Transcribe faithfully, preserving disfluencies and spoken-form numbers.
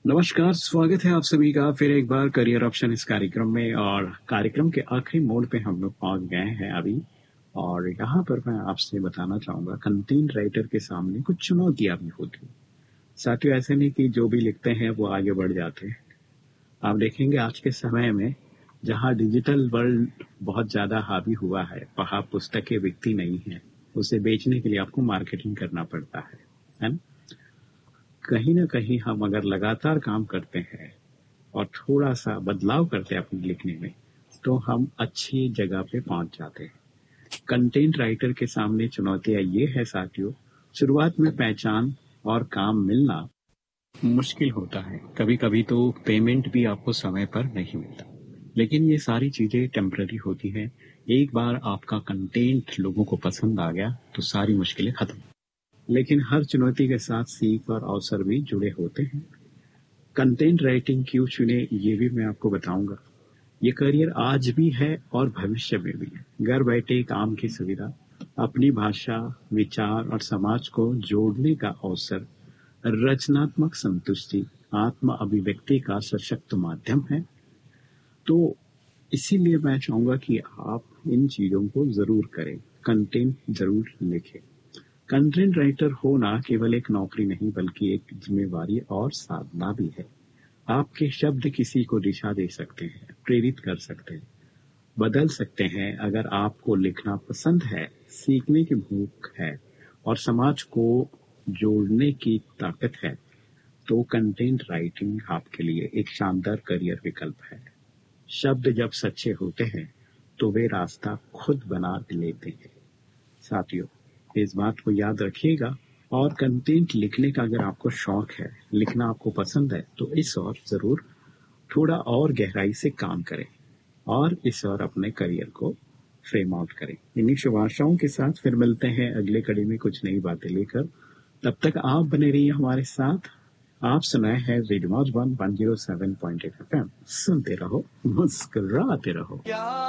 नमस्कार, स्वागत है आप सभी का फिर एक बार करियर ऑप्शन इस कार्यक्रम में। और कार्यक्रम के आखिरी मोड़ पे हम लोग पहुंच गए हैं अभी। और यहाँ पर मैं आपसे बताना चाहूँगा, कंटेंट राइटर के सामने कुछ चुनौतियाँ भी होती हैं। साथियों, ऐसे नहीं कि जो भी लिखते हैं वो आगे बढ़ जाते हैं। आप देखेंगे आज के समय में जहाँ डिजिटल वर्ल्ड बहुत ज़्यादा हावी हुआ है, वहाँ पुस्तकें बिकती नहीं हैं। उसे बेचने के लिए आपको मार्केटिंग करना पड़ता है, है ना? कहीं ना कहीं हम अगर लगातार काम करते हैं और थोड़ा सा बदलाव करते हैं अपने लिखने में, तो हम अच्छी जगह पे पहुंच जाते हैं। कंटेंट राइटर के सामने चुनौतियां ये है साथियों, शुरुआत में पहचान और काम मिलना मुश्किल होता है। कभी कभी तो पेमेंट भी आपको समय पर नहीं मिलता, लेकिन ये सारी चीजें टेम्पररी होती हैं। एक बार आपका कंटेंट लोगों को पसंद आ गया तो सारी मुश्किलें खत्म। लेकिन हर चुनौती के साथ सीख और अवसर भी जुड़े होते हैं। कंटेंट राइटिंग क्यों चुने, ये भी मैं आपको बताऊंगा। ये करियर आज भी है और भविष्य में भी है। घर बैठे काम की सुविधा, अपनी भाषा, विचार और समाज को जोड़ने का अवसर, रचनात्मक संतुष्टि, आत्म अभिव्यक्ति का सशक्त माध्यम है। तो इसीलिए मैं चाहूंगा कि आप इन चीजों को जरूर करें, कंटेंट जरूर लिखें। कंटेंट राइटर होना केवल एक नौकरी नहीं, बल्कि एक जिम्मेवारी और साधना भी है। आपके शब्द किसी को दिशा दे सकते हैं, प्रेरित कर सकते हैं, बदल सकते हैं। अगर आपको लिखना पसंद है, सीखने की भूख है और समाज को जोड़ने की ताकत है, तो कंटेंट राइटिंग आपके लिए एक शानदार करियर विकल्प है। शब्द जब सच्चे होते हैं तो वे रास्ता खुद बना लेते हैं। साथियों, इस बात को याद रखिएगा। और कंटेंट लिखने का अगर आपको शौक है, लिखना आपको पसंद है, तो इस और जरूर थोड़ा और गहराई से काम करें और इस और अपने करियर को फ्रेम आउट करें। इन्हीं शुभ आशाओं के साथ फिर मिलते हैं अगले कड़ी में कुछ नई बातें लेकर। तब तक आप बने रहिए हमारे साथ। आप सुनाए हैं रेडियो मौज one one zero seven point eight F M. सुनते रहो, मुस्कुराते रहो।